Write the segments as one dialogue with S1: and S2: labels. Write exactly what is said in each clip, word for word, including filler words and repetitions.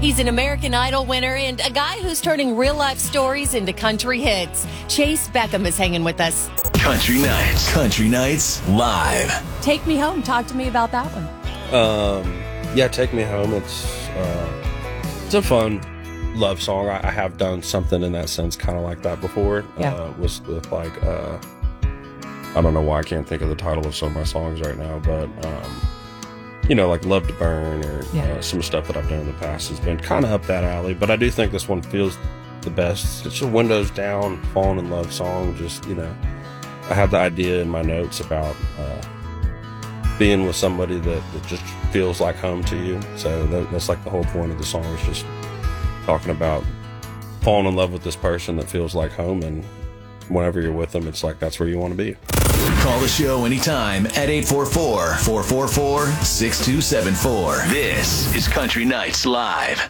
S1: He's an American Idol winner and a guy who's turning real-life stories into country hits. Chase Beckham is hanging with us.
S2: Country Nights. Country Nights Live.
S1: Take Me Home. Talk to me about that one.
S3: Um, yeah, Take Me Home. It's uh, it's a fun love song. I, I have done something in that sense, kind of like that before.
S1: Yeah.
S3: Uh, was with like, uh, I don't know why I can't think of the title of some of my songs right now, but um, you know, like Love to Burn or
S1: Yeah.
S3: uh, some stuff that I've done in the past has been kind of up that alley. But I do think this one feels the best. It's a windows down, falling in love song. Just, you know, I have the idea in my notes about uh, being with somebody that, that just feels like home to you. So that, that's like the whole point of the song, is just talking about falling in love with this person that feels like home, and whenever you're with them, it's like that's where you want to be.
S2: Call the show anytime at eight four four, four four four, six two seven four. This is Country Nights Live.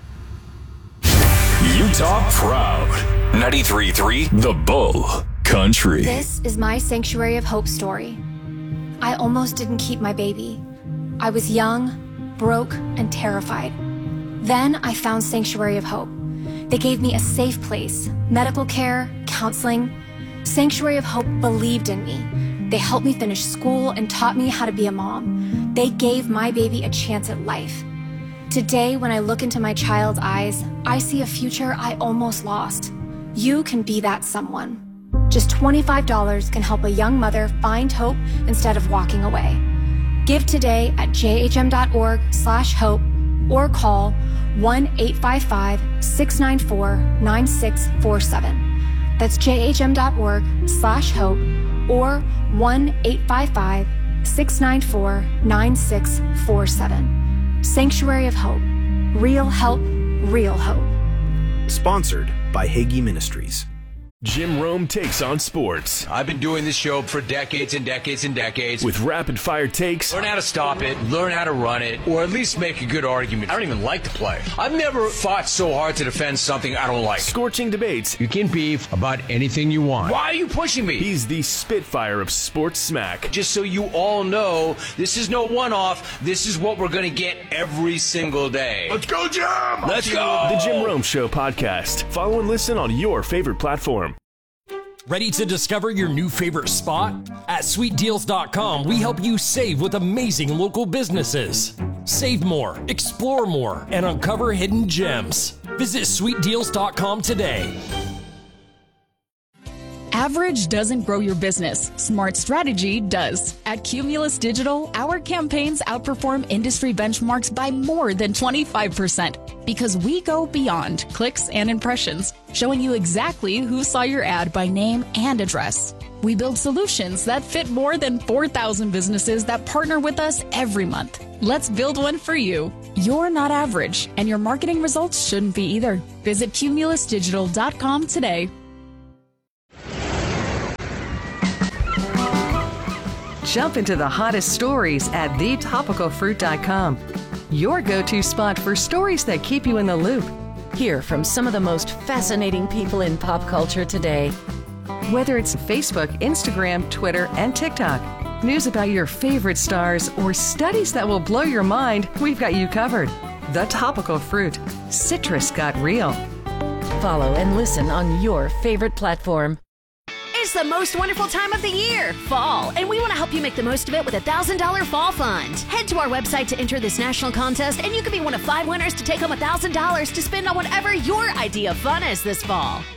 S2: Utah proud. ninety-three point three The Bull Country.
S4: This is my Sanctuary of Hope story. I almost didn't keep my baby. I was young, broke, and terrified. Then I found Sanctuary of Hope. They gave me a safe place, medical care, counseling. Sanctuary of Hope believed in me. They helped me finish school and taught me how to be a mom. They gave my baby a chance at life. Today, when I look into my child's eyes, I see a future I almost lost. You can be that someone. Just twenty-five dollars can help a young mother find hope instead of walking away. Give today at jhm.org slash hope or call one eight five five, six nine four, nine six four seven. That's jhm.org slash hope or one eight five five, six nine four, nine six four seven. Sanctuary of Hope. Real help, real hope.
S5: Sponsored by Hagee Ministries.
S6: Jim Rome takes on sports.
S7: I've been doing this show for decades and decades and decades.
S6: With rapid fire takes.
S7: Learn how to stop it, learn how to run it, or at least make a good argument. I don't even like to play. I've never fought so hard to defend something I don't like.
S6: Scorching debates.
S7: You can beef about anything you want. Why are you pushing me?
S6: He's the Spitfire of sports smack.
S7: Just so you all know, this is no one-off. This is what we're going to get every single day.
S6: Let's go, Jim!
S7: Let's go!
S6: The Jim Rome Show podcast. Follow and listen on your favorite platform.
S8: Ready to discover your new favorite spot? At sweet deals dot com, we help you save with amazing local businesses. Save more, explore more, and uncover hidden gems. Visit sweet deals dot com today.
S9: Average doesn't grow your business. Smart strategy does. At Cumulus Digital, our campaigns outperform industry benchmarks by more than twenty-five percent because we go beyond clicks and impressions, showing you exactly who saw your ad by name and address. We build solutions that fit more than four thousand businesses that partner with us every month. Let's build one for you. You're not average, and your marketing results shouldn't be either. Visit cumulus digital dot com today.
S10: Jump into the hottest stories at the topical fruit dot com. Your go-to spot for stories that keep you in the loop.
S1: Hear from some of the most fascinating people in pop culture today.
S10: Whether it's Facebook, Instagram, Twitter, and TikTok, news about your favorite stars, or studies that will blow your mind, we've got you covered. The Topical Fruit. Citrus got real.
S1: Follow and listen on your favorite platform.
S11: It's the most wonderful time of the year, fall, and we want to help you make the most of it with a one thousand dollars Fall Fund. Head to our website to enter this national contest, and you could be one of five winners to take home one thousand dollars to spend on whatever your idea of fun is this fall.